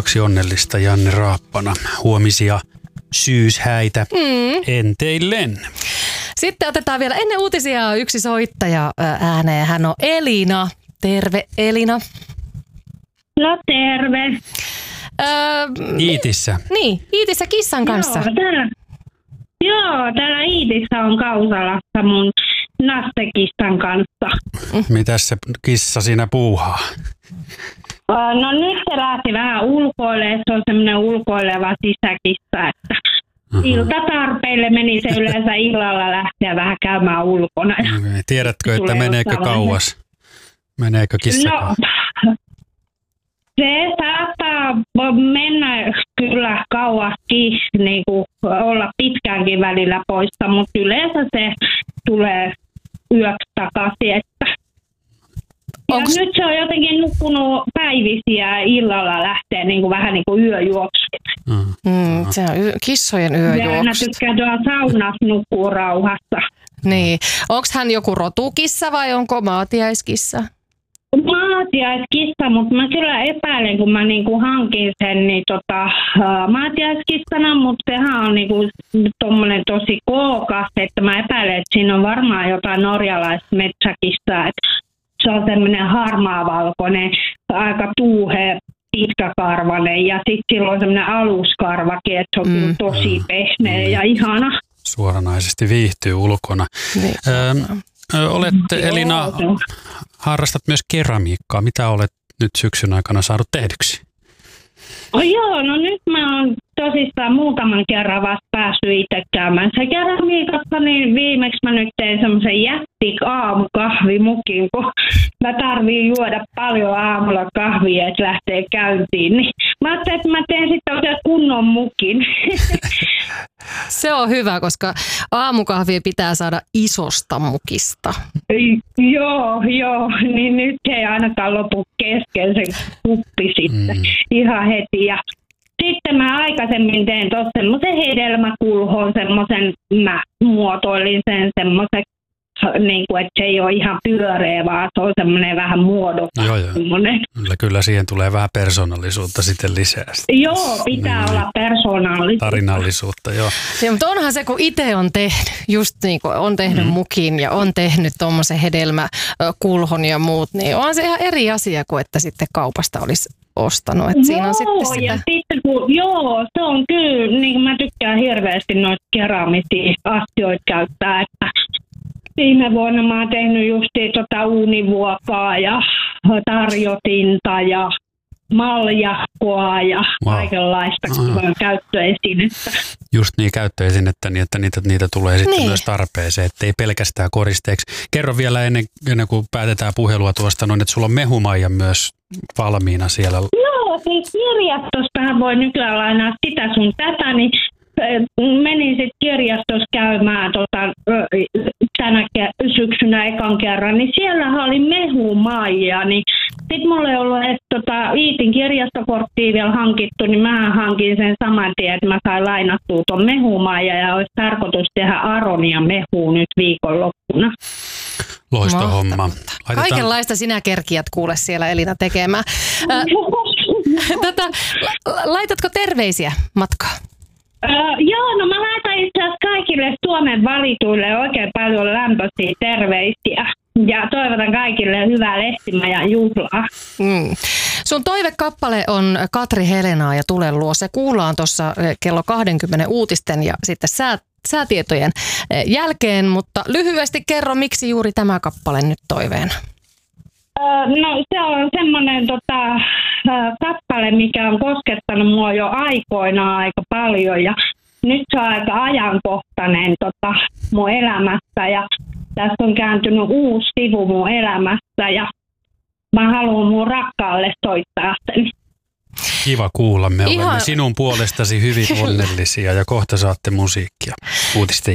kaksi onnellista Janne Raappana. Huomisia syyshäitä enteillen. Sitten otetaan vielä ennen uutisia yksi soittaja ääneen. Hän on Elina. Terve Elina. No terve. Iitissä. Niin, Iitissä kissan kanssa. Täällä Iitissä on Kausalassa mun nastekissan kanssa. Mitäs se kissa siinä puuhaa? No nyt se lähti vähän ulkoilemaan. Se on semmoinen ulkoileva sisäkissa, että iltatarpeille meni se yleensä illalla lähteä vähän käymään ulkona. Tiedätkö, että meneekö kauas? Meneekö kissa kauas? Se saattaa mennä kyllä kauaskin, niin kuin olla pitkäänkin välillä poissa, mutta yleensä se tulee yöksi takaisin. Nyt se on jotenkin nukkunut päivisiä ja illalla lähtee niin kuin vähän niin kuin yöjuoksut. Se on kissojen yöjuoksu. Aina tykkää tuolla saunassa nukkua rauhassa. Niin. Onko hän joku rotukissa vai onko maatiaiskissa? Maatiaiskissa, mutta mä kyllä epäilen, kun mä niinku hankin sen niin maatiaiskissana, mutta sehän on niinku tommonen tosi kookas, että mä epäilen, että siinä on varmaan jotain norjalaista metsäkissaa, että se on semmoinen harmaavalkoinen, aika tuuhe, pitkäkarvainen ja sitten sillä on semmoinen aluskarvakin, että se on kyllä tosi pehmeä ja ihana. Suoranaisesti viihtyy ulkona. Olette, Elina, harrastat myös keramiikkaa. Mitä olet nyt syksyn aikana saanut tehdyksi? No nyt mä oon tosissaan muutaman kerran vasta päässyt itse käymään se keramiikassa, niin viimeksi mä nyt tein semmoisen aamukahvimukin, kun mä tarviin juoda paljon aamulla kahvia, että lähtee käyntiin. Niin mä ajattelin, että mä teen sitten oikein kunnon mukin. Se on hyvä, koska aamukahvia pitää saada isosta mukista. Joo, niin nyt ei ainakaan lopu kesken se kuppi sitten ihan heti. Ja sitten mä aikaisemmin tein tuossa semmoisen hedelmäkulhon, semmoisen, mä muotoilin sen semmoisen, niin kuin, että se ei ole ihan pyöreä, vaan se on semmoinen vähän muodokas. Joo. Kyllä siihen tulee vähän persoonallisuutta sitten lisää. Joo, pitää olla persoonallisuutta. Tarinallisuutta, joo. Ja, mutta onhan se, kun itse on tehnyt, just niin kuin on tehnyt mukin ja on tehnyt tuommoisen hedelmäkulhon ja muut, niin onhan se ihan eri asia kuin että sitten kaupasta olisi ostanut. Että siinä on sitten sitä. Ja sitten se on kyllä, niin kuin mä tykkään hirveästi noita keramisia astioita käyttää, että viime vuonna mä oon tehnyt justiin uunivuokaa ja tarjotinta ja maljakkoa ja kaikenlaista käyttöesinettä. Just niin, käyttöesinettä, niin että niitä tulee sitten myös tarpeeseen, ettei pelkästään koristeeksi. Kerro vielä ennen kuin päätetään puhelua tuosta, että sulla on mehumaija myös valmiina siellä. Joo, siis kirjastostahan voi nykyään lainaa sitä sun tätä, niin menin sitten kirjastossa käymään tänä syksynä ekan kerran, niin siellä oli mehumaija, niin sitten mulla ei ollut Iitin kirjastokorttia vielä hankittu, niin mä hankin sen saman tien, että mä sain lainattua tuon mehumaija ja olisi tarkoitus tehdä aronia mehua nyt viikonloppuna. Loistohomma. Kaikenlaista sinä kerkiät kuule siellä Elina tekemään. Laitatko terveisiä matkaan? No mä laitan itse asiassa kaikille Suomen valituille oikein paljon lämpöisiä terveisiä ja toivotan kaikille hyvää lehtimajan juhlaa. Sun toivekappale on Katri Helenaa ja Tule luo. Se kuullaan tuossa kello 20 uutisten ja sitten säätietojen jälkeen, mutta lyhyesti kerro, miksi juuri tämä kappale nyt toiveena? No se on semmoinen kappale, mikä on koskettanut mua jo aikoinaan aika paljon ja nyt se on aika ajankohtainen mun elämässä ja tässä on kääntynyt uusi sivu mun elämässä ja mä haluan mun rakkaalle soittaa sen. Kiva kuulla, me olemme sinun puolestasi hyvin onnellisia ja kohta saatte musiikkia uutisten